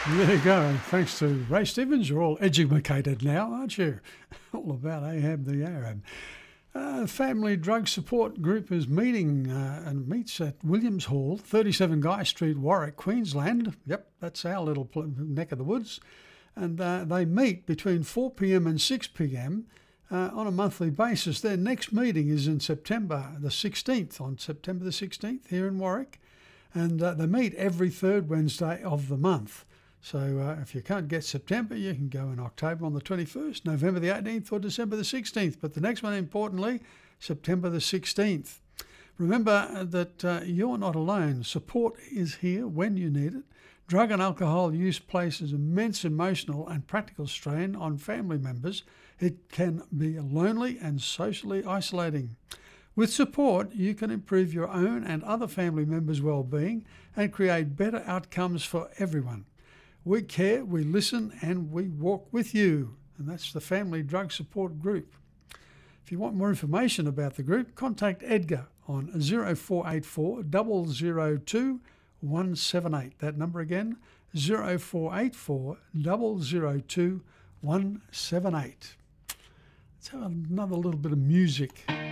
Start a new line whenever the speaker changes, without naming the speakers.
There you go. Thanks to Ray Stevens, you're all educated now, aren't you? All about Ahab the Arab. Family Drug Support Group is meeting and meets at Williams Hall, 37 Guy Street, Warwick, Queensland. Yep, that's our little neck of the woods. And they meet between 4 p.m. and 6 p.m. On a monthly basis. Their next meeting is in September the 16th, on September the 16th here in Warwick. And they meet every third Wednesday of the month. So if you can't get September, you can go in October on the 21st, November the 18th or December the 16th. But the next one, importantly, September the 16th. Remember that you're not alone. Support is here when you need it. Drug and alcohol use places immense emotional and practical strain on family members. It can be lonely and socially isolating. With support, you can improve your own and other family members' well-being and create better outcomes for everyone. We care, we listen, and we walk with you. And that's the Family Drug Support Group. If you want more information about the group, contact Edgar on 0484 002 178. That number again, 0484 002 178. Let's have another little bit of music.